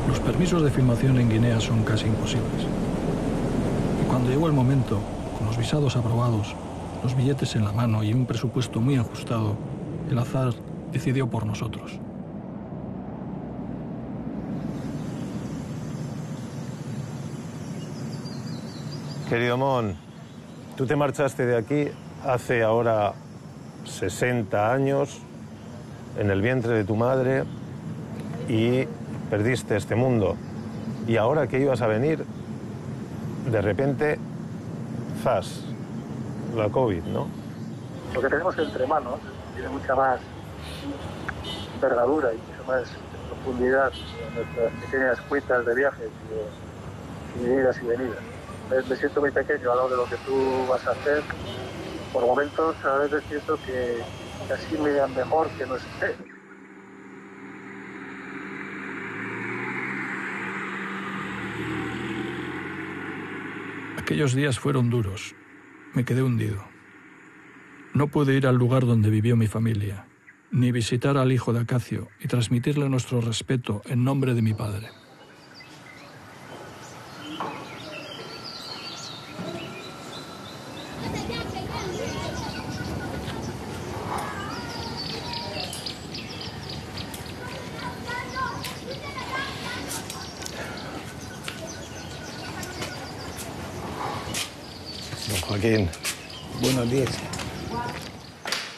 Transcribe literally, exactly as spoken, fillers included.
Los permisos de filmación en Guinea son casi imposibles. Y cuando llegó el momento, con los visados aprobados, los billetes en la mano y un presupuesto muy ajustado, el azar decidió por nosotros. Querido Mon, tú te marchaste de aquí hace ahora sesenta años, en el vientre de tu madre, y perdiste este mundo. Y ahora que ibas a venir, de repente, zas, la COVID, ¿no? Lo que tenemos entre manos tiene mucha más envergadura y mucha más profundidad en nuestras pequeñas cuitas de viajes y de, y de idas y venidas. Me siento muy pequeño al lado de lo que tú vas a hacer. Por momentos, a veces siento que casi me da mejor que no esté. Aquellos días fueron duros. Me quedé hundido. No pude ir al lugar donde vivió mi familia, ni visitar al hijo de Acacio y transmitirle nuestro respeto en nombre de mi padre. Don Joaquín. Buenos días.